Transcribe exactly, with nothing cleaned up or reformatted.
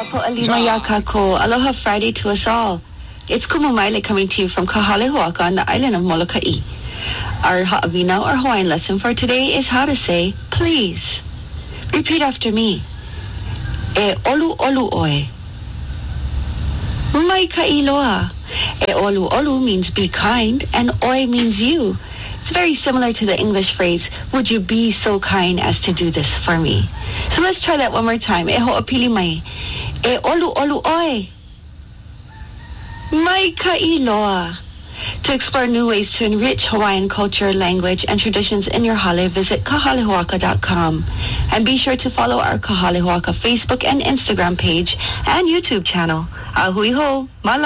po alima ko. Aloha Friday to us all. It's Kumu coming to you from Kahalehuaka on the island of Molokai. Our Ha'avina or Hawaiian lesson for today is how to say please. Repeat after me. E olu olu oe. Mai ka'iloa. E olu olu means be kind and oe means you. It's very similar to the English phrase, would you be so kind as to do this for me? So let's try that one more time. E ho'opili mai. E olu olu oe. Mai ka'iloa. To explore new ways to enrich Hawaiian culture, language, and traditions in your hale, visit kahalehuaka dot com. And be sure to follow our Kahalehuaka Facebook and Instagram page and YouTube channel. Ahui ho. Mala.